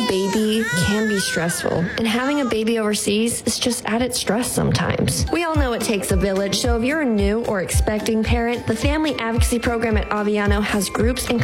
a baby can be stressful, and having a baby overseas is just added stress sometimes. We all know it takes a village, so if you're a new or expecting parent, the Family Advocacy Program at Aviano has groups and